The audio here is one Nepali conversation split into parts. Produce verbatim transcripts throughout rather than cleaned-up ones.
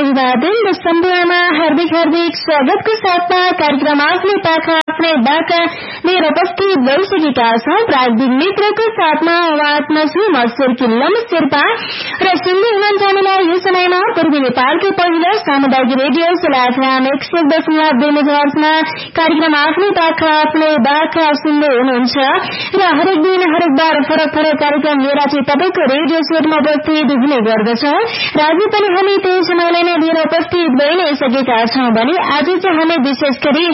अभिवादन र सम्पूर्णमा हार्दिक हार्दिक स्वागतको साथमा कार्यक्रम आफ्नै पाखा आफ्नै बाका लिएर उपस्थित भइसकेका छौं। प्राविधिक मित्रको साथमा आवाजमा छु म सर्किलम शेर्पा र सुन्दै हुनुहुन्छ हामीलाई यो समयमा पूर्वी नेपालकै पहिलो सामुदायिक रेडियो सोलाफाम एक सय दशमलव दुई मेगाहर्जमा कार्यक्रम आफ्नै पाखा आफ्नै बाका सुन्दै हुनुहुन्छ र हरेक दिन हरेक बार फरक फरक कार्यक्रम लिएर चाहिँ तपाईको रेडियो सेटमा उपस्थित हुने गर्दछौं र आज पनि हामी त्यही समयलाई नै लिएर उपस्थित भइ नै सकेका छौं भने आज चाहिँ हामी विशेष गरी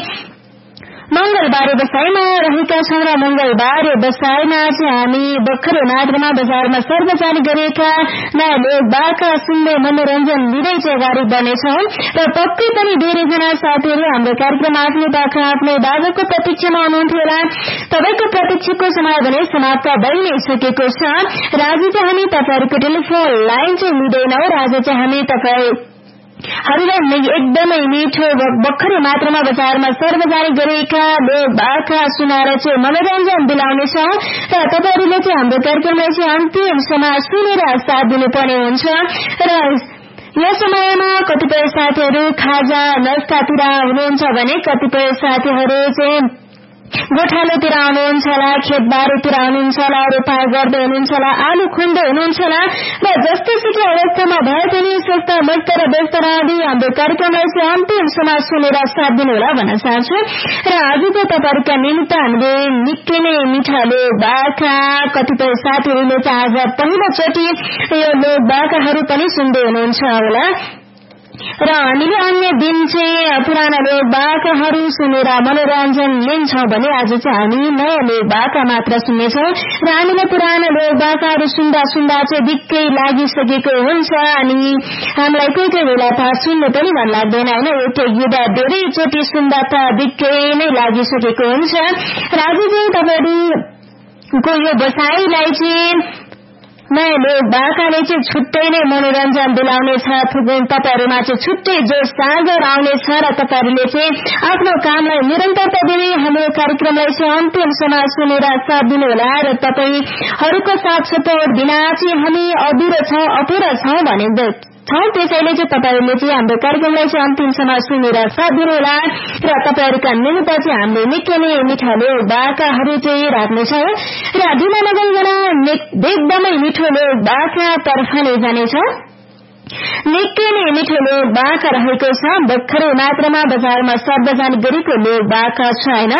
मंगलबारे बसाईमा रहेका छौं र मंगलबारे बसाईमा चाहिँ हामी भर्खरै मात्रमा बजारमा सार्वजनिक गरेका नयाँ लोक बाका सुन्दै मनोरञ्जन लिँदै चाहिँ अगाडि बढ्नेछौं र पक्कै पनि धेरैजना साथीहरू हाम्रो कार्यक्रम आफ्नै पाखा आफ्नै बाबाको प्रतीक्षामा हुनुहुन्थ्यो होला। तपाईको प्रतीक्षाको समय भने समाप्त भइ नै सकेको छ र आज चाहिँ हामी तपाईहरुको टेलिफोन लाइन चाहिँ लिँदैनौं र आज चाहिँ हामी तपाई हरूलाई एकदमै मिठो भर्खरै मात्रामा बजारमा सार्वजनिक गरेका लोक बाका सुनाएर चाहिँ मनोरञ्जन दिलाउनेछौं र तपाईहरुले चाहिँ हाम्रो कार्यक्रमलाई चाहिँ अन्तिमसम्म सुनेर साथ दिनुपर्ने हुन्छ र यस समयमा कतिपय साथीहरू खाजा नास्तातिर हुनुहुन्छ भने कतिपय साथीहरू चाहिँ गोठालोतिर आउनुहुन्छ होला, खेतबारीतिर आउनुहुन्छ होला, रोपाई गर्दै हुनुहुन्छ होला, आलु खुन्दै हुनुहुन्छ होला र जस्तो सुकै अवस्थामा भए पनि स्वस्थ मस्त र व्यस्त रहँदै हाम्रो कार्यक्रमलाई चाहिँ अन्तिमसम्म सुनेर साथ दिनुहोला भन्न चाहन्छु र आजको तपाईहरुका निमित्त हामीले निकै नै मिठा लोक बाका कतिपय साथीहरूले चाहिँ आज पहिलोचोटि यो लोक बाकाहरू पनि सुन्दै हुनुहुन्छ होला र हामीले अन्य दिन चाहिँ पुराना लोक बाकाहरू सुनेर मनोरञ्जन लिन्छौं भने आज चाहिँ हामी नयाँ लोक बाका मात्र सुन्नेछौं र हामीले पुराना लोक बाकाहरू सुन्दा सुन्दा चाहिँ दिक्कै लागिसकेको हुन्छ अनि हामीलाई कोही कोही बेला त सुन्नु पनि मन लाग्दैन हैन। एउटै गीत धेरैचोटि सुन्दा त दिक्कै नै लागिसकेको हुन्छ र आज चाहिँ तपाईहरुको यो बसाईलाई चाहिँ नयाँ लोक बाकाले चाहिँ छुट्टै नै मनोरञ्जन दिलाउनेछ। तपाईहरुमा चाहिँ छुट्टै जोश सागर आउनेछ र तपाईहरुले चाहिँ आफ्नो कामलाई निरन्तरता दिँदै हाम्रो कार्यक्रमलाई चाहिँ अन्तिमसम्म सुनेर साथ दिनुहोला र तपाईहरुको साथ सपोर्ट बिना चाहिँ हामी अधुरो छौं अपुरो छौं भने छौं। त्यसैले चाहिँ तपाईहरुले चाहिँ हाम्रो कार्यक्रमलाई चाहिँ अन्तिमसम्म सुनेर साथ दिनुहोला र तपाईहरुका निमित्त चाहिँ हामीले निकै नै मिठा लोक बाकाहरू चाहिँ राख्नेछौं र ढिला नगरिकन एकदमै मिठो लोक बाका तर्फ नै जानेछौं। निकै नै मिठो लोक बाका रहेको छ भर्खरै मात्रामा बजारमा सार्वजनिक गरेको लोक बाका छ हैन।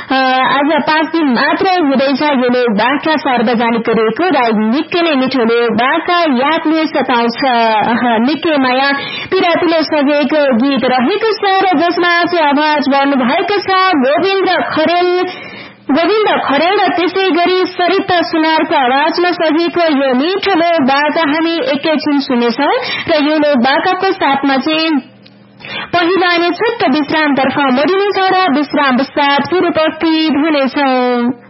आज पाँच दिन मात्र हुँदैछ यो लोक बाका सार्वजनिक गरेको र निकै नै मिठो लोक बाका यादले सताउँछ निकै माया पिरातीले सजेको गीत रहेको छ र जसमा चाहिँ आवाज गर्नु भएको छ गोविन्द खरेल गोविन्द खरेल र त्यसै गरी सरिता सुनारको आवाजमा सजिएको यो मिठो लोक बाका हामी एकैछिन सुनेछौं र यो लोक बाकाको साथमा चाहिँ पहिलो अनि छोटो विश्रामतर्फ मोडिनेछौं र विश्राम पश्चात फेरि उपस्थित हुनेछौं।